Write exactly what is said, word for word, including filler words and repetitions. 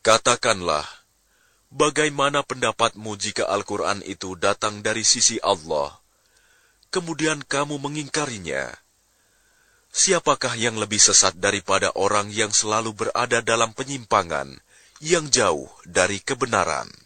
Katakanlah, bagaimana pendapatmu jika Al-Quran itu datang dari sisi Allah, kemudian kamu mengingkarinya? Siapakah yang lebih sesat daripada orang yang selalu berada dalam penyimpangan, yang jauh dari kebenaran?